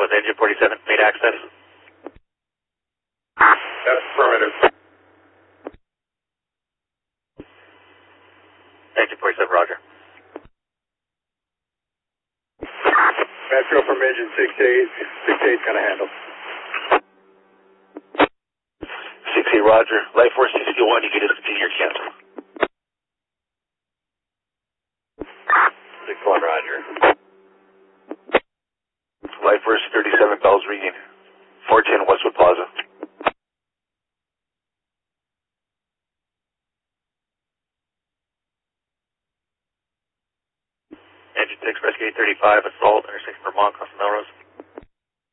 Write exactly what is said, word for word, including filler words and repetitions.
with engine forty-seven, made access. That's affirmative. Engine forty-seven, roger. Metro from engine six eight. six eight's going to handle. six eight, roger. Life Force sixty-one, you get us to your cancel. six one, roger. Life Force thirty-seven, bells ringing. four ten Westwood Plaza. Engine six, Rescue eight thirty-five, assault, intersection Vermont, Costa Melrose.